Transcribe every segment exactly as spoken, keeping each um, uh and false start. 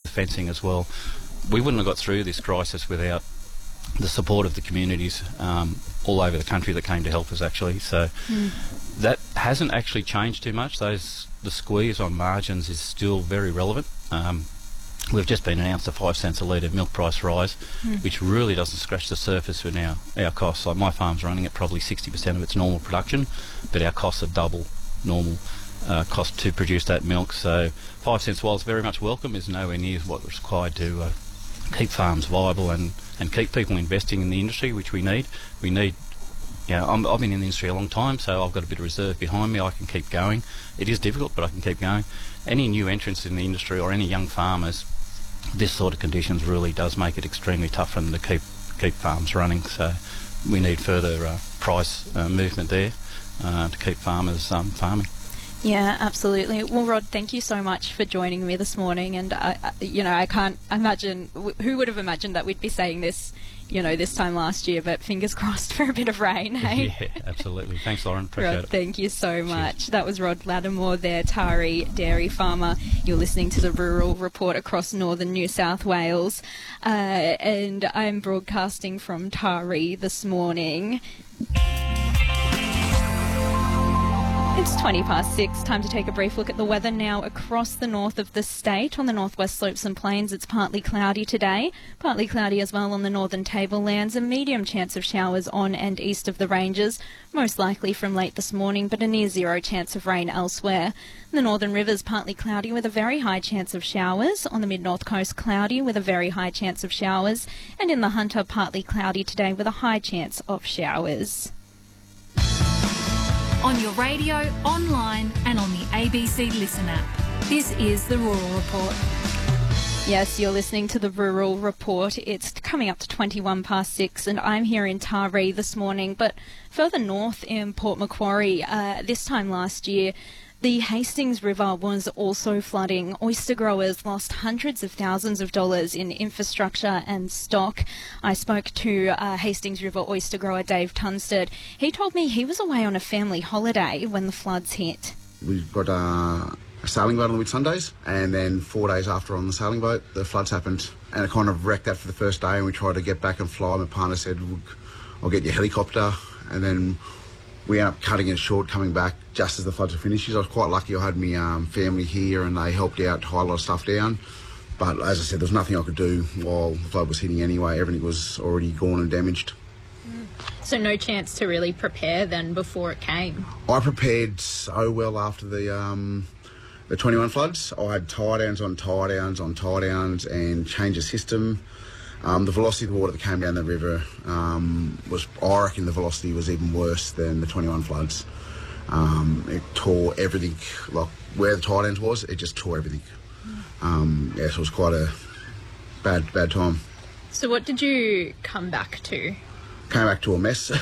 fencing as well. We wouldn't have got through this crisis without the support of the communities um, all over the country that came to help us, actually. So mm. that hasn't actually changed too much. Those the squeeze on margins is still very relevant. Um, we've just been announced a five cents a litre milk price rise, mm. which really doesn't scratch the surface with our, our costs. Like my farm's running at probably sixty percent of its normal production, but our costs are double normal uh, cost to produce that milk. So five cents, while it's very much welcome, is nowhere near what's required to uh, keep farms viable and, and keep people investing in the industry, which we need. We need, you know, I'm, I've been in the industry a long time, so I've got a bit of reserve behind me. I can keep going. It is difficult, but I can keep going. Any new entrants in the industry or any young farmers, this sort of conditions really does make it extremely tough for them to keep keep farms running. So we need further uh, price uh, movement there uh, to keep farmers um, farming. Yeah, absolutely. Well, Rod, thank you so much for joining me this morning. And, I, I, you know, I can't imagine, who would have imagined that we'd be saying this, you know, this time last year, but fingers crossed for a bit of rain, hey? Yeah, absolutely. Thanks, Lauren. Appreciate Rod, it. thank you so much. Cheers. That was Rod Lattimore there, Taree dairy farmer. You're listening to the Rural Report across northern New South Wales. Uh, and I'm broadcasting from Taree this morning. It's twenty past six. Time to take a brief look at the weather now across the north of the state. On the northwest slopes and plains, it's partly cloudy today. Partly cloudy as well on the northern tablelands. A medium chance of showers on and east of the ranges, most likely from late this morning, but a near zero chance of rain elsewhere. The northern rivers partly cloudy with a very high chance of showers. On the mid-north coast, cloudy with a very high chance of showers. And in the Hunter, partly cloudy today with a high chance of showers. On your radio, online and on the A B C Listen app. This is the Rural Report. Yes, you're listening to the Rural Report. It's coming up to twenty-one past six and I'm here in Taree this morning. But further north in Port Macquarie, uh, this time last year, the Hastings River was also flooding. Oyster growers lost hundreds of thousands of dollars in infrastructure and stock. I spoke to uh, Hastings River oyster grower Dave Tunstead. He told me he was away on a family holiday when the floods hit. We've got uh, a sailing boat on the Whitsundays, and then four days after on the sailing boat, the floods happened. And it kind of wrecked that for the first day, and we tried to get back and fly. My partner said, I'll get your helicopter, and then we ended up cutting it short, coming back just as the floods were finished. I was quite lucky. I had my um, family here and they helped out to hide a lot of stuff down. But as I said, there was nothing I could do while the flood was hitting anyway. Everything was already gone and damaged. So no chance to really prepare then before it came? I prepared so well after the um, the twenty-one floods. I had tie-downs on tie-downs on tie-downs and changed the system. Um, the velocity of the water that came down the river um, was, I reckon the velocity was even worse than the twenty-one floods. Um, it tore everything, like where the tie-downs was, it just tore everything. Um, yeah, so it was quite a bad, bad time. So what did you come back to? Came back to a mess.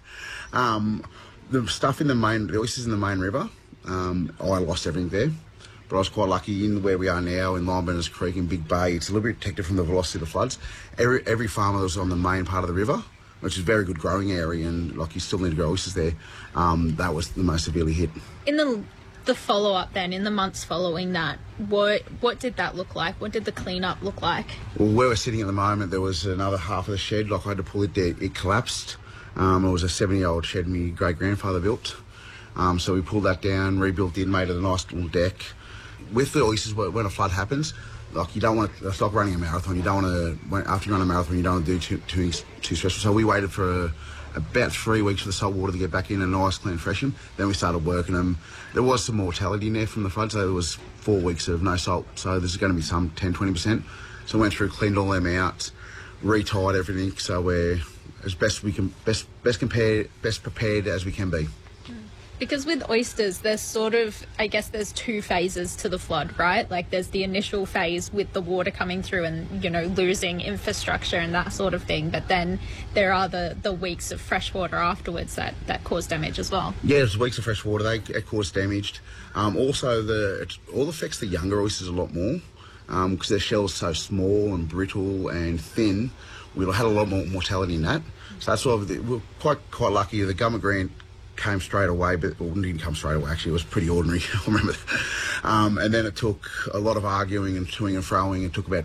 um, the stuff in the main, the oysters in the main river, um, I lost everything there. But I was quite lucky in where we are now in Lyndon Creek in Big Bay. It's a little bit protected from the velocity of the floods. Every every farmer that was on the main part of the river, which is a very good growing area, and like you still need to grow oysters there, um, that was the most severely hit. In the the follow up then, in the months following that, what what did that look like? What did the clean up look like? Well, where we're sitting at the moment, there was another half of the shed. Like I had to pull it there. It collapsed. Um, it was a seventy year old shed my great grandfather built. Um, so we pulled that down, rebuilt it, made it a nice little deck. With the oysters, when a flood happens, like you don't want to, it's like running a marathon. You don't want to, after you run a marathon, you don't want to do too too, too stressful. So we waited for a, about three weeks for the salt water to get back in and nice, clean, freshen. Then we started working them. There was some mortality in there from the flood, so there was four weeks of no salt. So there's going to be some ten, twenty percent. So we went through, cleaned all them out, retied everything, so we're as best we can, best best compared, best prepared as we can be. Because with oysters, there's sort of, I guess there's two phases to the flood, right? Like there's the initial phase with the water coming through and, you know, losing infrastructure and that sort of thing. But then there are the, the weeks of fresh water afterwards that, that cause damage as well. Yeah, there's weeks of fresh water, they, they cause damage. Um, also, the it all affects the younger oysters a lot more because um, their shell's so small and brittle and thin. We had a lot more mortality in that. So that's why we're quite, quite lucky. The government grant came straight away, but well, didn't come straight away. Actually, it was pretty ordinary. I remember that. Um, and then it took a lot of arguing and toing and froing. It took about